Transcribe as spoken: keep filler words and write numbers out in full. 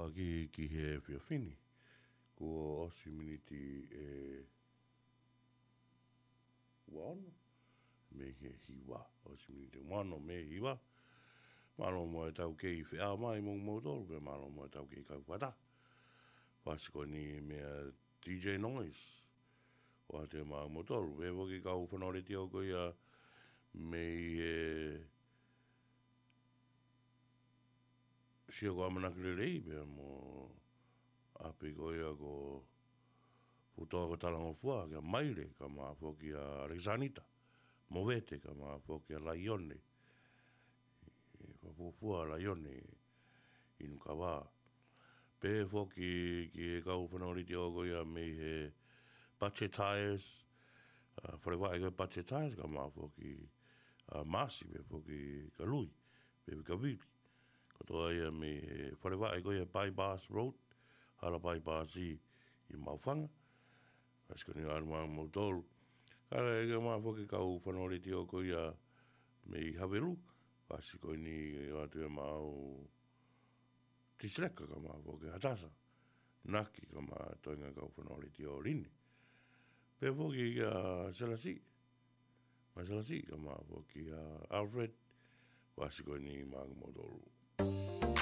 ki, ki he whiawhini. Ko osi miniti e wano. Me he hiwa. Osi miniti wano me hiwa. Malo mo e tau kei whia mai mong mo tolu. Pe malo mo e tau kei kau whata. Pasiko ni mea D J Noise. O te maa mo tolu. Pe woki kau whanoreti au ko ia mei e sia ko amanaki le rei pe mo api ko ia ko putoa ko talango fua kia maire ka maa foki a Alexanita. Movete ka maa foki a Laione. E whapufua a Laione inu ka wā. Pe foki ki e kau whanoriti au ko ia mei he Budget Tires. Uh, wharewa e ka Budget Tires ka maa foki uh, Masi pe foki ka lui. Pe ka vipi. Kotoa ia me wharewa e ko ia Bypass Road. Hala Bypass i i Maufanga. Asko ni arma mo tolu. Kala e ka maa foki kau whanoriti au ko ia me i Havelu. Asiko ni atu e maa au Tisleka ka maa foki Hatasa. Naki ka maa toinga kau whanoriti au rini. Pe foki ka Selasi. Ma Selasi ka maa foki Alfred. Asiko ni maa mo tolu.